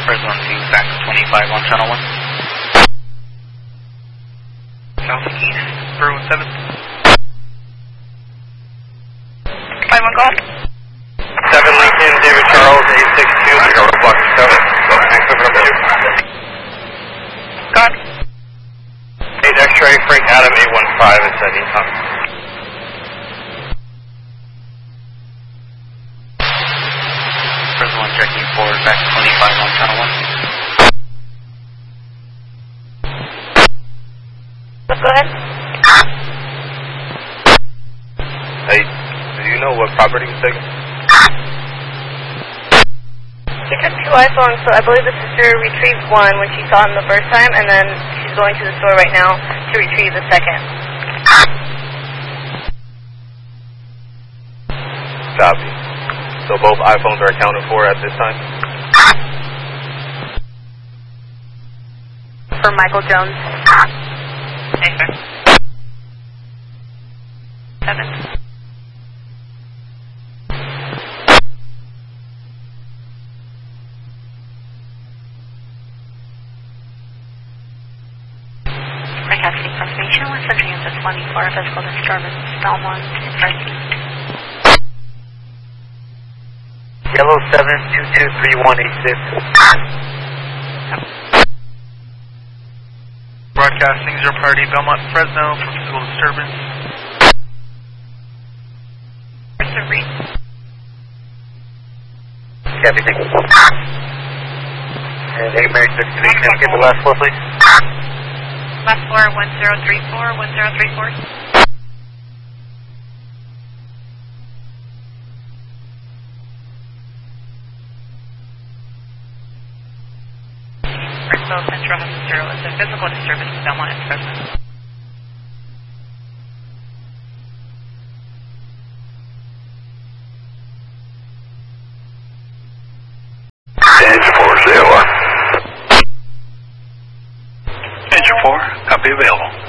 Fresno 2, back to 25 on channel 1. Southeast, Berwyn 7. 5 on call. 7 Lincoln, David Charles, 862, Chicago Block 7. Next over to you. God. 8 X-ray, Frank Adam, 815 is sending time. Fresno 1 checking forward, back to 25 on channel 1. Go ahead. Hey, do you know what property was taken? He took 2 iPhones, so I believe the sister retrieved one when she saw him the first time, and then she's going to the store right now to retrieve the second. Copy. So both iPhones are accounted for at this time? For Michael Jones. Hey, sir. 7. Broadcasting confirmation with entering into 24 physical disturbance, Belmont, Northeast. Yellow 7223186. Broadcasting 0 priority Belmont Fresno for physical disturbance. Copy, thank you. And 8 Mary 63, can I get the last floor, please? Last floor, 1034, 1034. Fresno Central has 0 is a physical disturbance in Belmont and Fresno. Engine 4, COR. Engine 4, copy available.